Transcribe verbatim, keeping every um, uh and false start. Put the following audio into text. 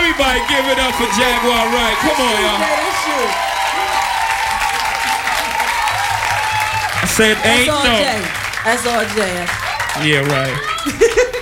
Everybody give it up for Jaguar Wright. Come on, y'all. I said ain't no. That's all Jay. Yeah, right.